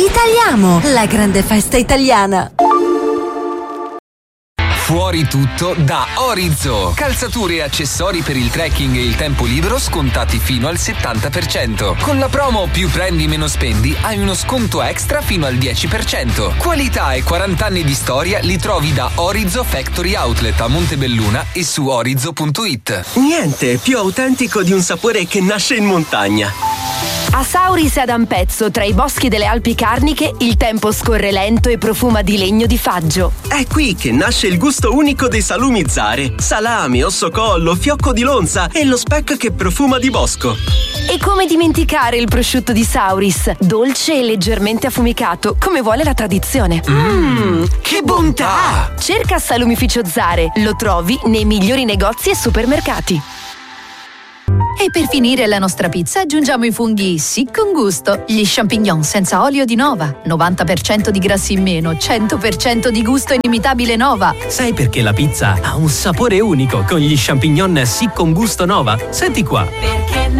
Italiamo, la grande festa italiana. Fuori tutto da Orizo. Calzature e accessori per il trekking e il tempo libero scontati fino al 70%. Con la promo più prendi meno spendi hai uno sconto extra fino al 10%. Qualità e 40 anni di storia li trovi da Orizo Factory Outlet a Montebelluna e su orizo.it. Niente più autentico di un sapore che nasce in montagna. A Sauris ad Ampezzo, tra i boschi delle Alpi Carniche, il tempo scorre lento e profuma di legno di faggio. È qui che nasce il gusto unico dei salumi Zare. Salami, ossocollo, fiocco di lonza e lo speck che profuma di bosco. E come dimenticare il prosciutto di Sauris, dolce e leggermente affumicato, come vuole la tradizione. Che bontà! Cerca Salumificio Zare, lo trovi nei migliori negozi e supermercati. E per finire la nostra pizza aggiungiamo i funghi sì con gusto, gli champignon senza olio di Nova, 90% di grassi in meno, 100% di gusto inimitabile Nova. Sai perché la pizza ha un sapore unico con gli champignon sì con gusto Nova? Senti qua. Perché